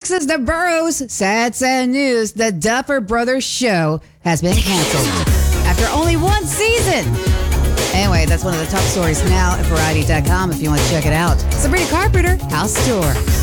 Texas, the Burrows. Sad news. The Duffer Brothers show has been canceled after only one season. Anyway, that's one of the top stories now at Variety.com if you want to check it out. Sabrina Carpenter, House Tour.